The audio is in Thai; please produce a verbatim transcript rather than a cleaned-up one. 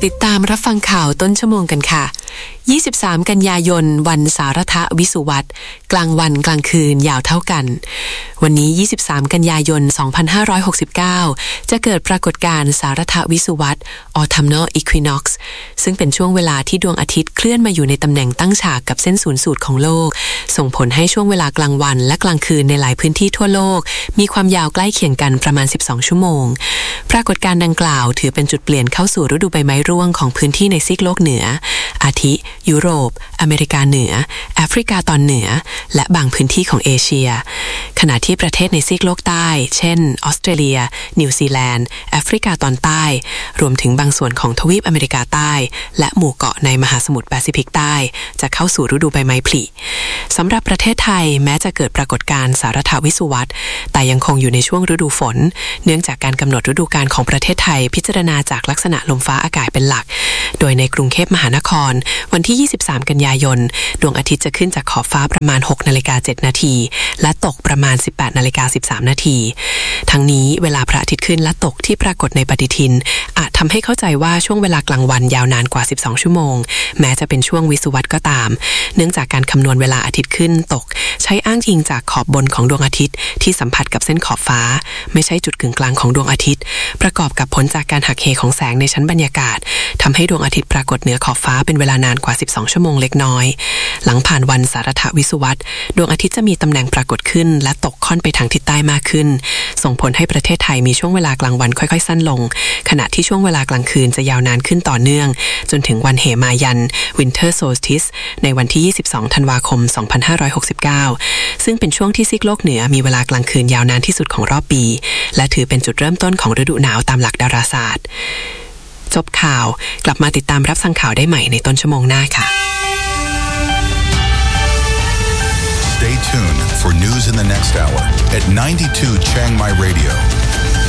ติดตามรับฟังข่าวต้นชั่วโมงกันค่ะยี่สิบสามกันยายนวันสารทวิสุวัตกลางวันกลางคืนยาวเท่ากันวันนี้ยี่สิบสามกันยายนสองพันห้าร้อยหกสิบเก้าจะเกิดปรากฏการณ์สารทวิสุวัต Autumnal Equinox ซึ่งเป็นช่วงเวลาที่ดวงอาทิตย์เคลื่อนมาอยู่ในตำแหน่งตั้งฉากกับเส้นศูนย์สูตรของโลกส่งผลให้ช่วงเวลากลางวันและกลางคืนในหลายพื้นที่ทั่วโลกมีความยาวใกล้เคียงกันประมาณสิบสองชั่วโมงปรากฏการณ์ดังกล่าวถือเป็นจุดเปลี่ยนเข้าสู่ฤดูใบไม้ร่วงของพื้นที่ในซีกโลกเหนืออาทิยุโรปอเมริกาเหนือแอฟริกาตอนเหนือและบางพื้นที่ของเอเชียขณะที่ประเทศในซีกโลกใต้เช่นออสเตรเลียนิวซีแลนด์แอฟริกาตอนใต้รวมถึงบางส่วนของทวีปอเมริกาใต้และหมู่เกาะในมหาสมุทรแปซิฟิกใต้จะเข้าสู่ฤดูใบไม้ผลิสำหรับประเทศไทยแม้จะเกิดปรากฏการณ์สารทวิสุวัตแต่ยังคงอยู่ในช่วงฤดูฝนเนื่องจากการกำหนดฤดูกาลของประเทศไทยพิจารณาจากลักษณะลมฟ้าอากาศเป็นหลักโดยในกรุงเทพมหานครวันที่ยี่สิบสามกันยายนดวงอาทิตย์จะขึ้นจากขอบฟ้าประมาณ หกนาฬิกาเจ็ดนาทีและตกประมาณ สิบแปดนาฬิกาสิบสามนาทีทั้งนี้เวลาพระอาทิตย์ขึ้นและตกที่ปรากฏในปฏิทินอาจทำให้เข้าใจว่าช่วงเวลากลางวันยาวนานกว่าสิบสองชั่วโมงแม้จะเป็นช่วงวิสุวัตก็ตามเนื่องจากการคำนวณเวลาอาทิตย์ขึ้นตกใช้อ้างอิงจากขอบบนของดวงอาทิตย์ที่สัมผัสกับเส้นขอบฟ้าไม่ใช่จุดกึ่งกลางของดวงอาทิตย์ประกอบกับผลจากการหักเหของแสงในชั้นบรรยากาศทำให้ดวงอาทิตย์ปรากฏเหนือขอบฟ้าเป็นเวลานานกว่าสิบสองชั่วโมงเล็กน้อยหลังผ่านวันสารทวิสุวัตดวงอาทิตย์จะมีตำแหน่งปรากฏขึ้นและตกค่อนไปทางทิศใต้มากขึ้นส่งผลให้ประเทศไทยมีช่วงเวลากลางวันค่อยๆสั้นลงขณะที่ช่วงเวลากลางคืนจะยาวนานขึ้นต่อเนื่องจนถึงวันเหมายัน Winter Solstice ในวันที่ยี่สิบสองธันวาคมสองพันห้าร้อยหกสิบเก้าซึ่งเป็นช่วงที่ซีกโลกเหนือมีเวลากลางคืนยาวนานที่สุดของรอบปีและถือเป็นจุดเริ่มต้นของฤดูหนาวตามหลักดาราศาสตร์จบข่าวกลับมาติดตามรับฟังข่าวได้ใหม่ในต้นชั่วโมงหน้าค่ะ Stay tuned for news in the next hour at ninety-two Chiang Mai Radio.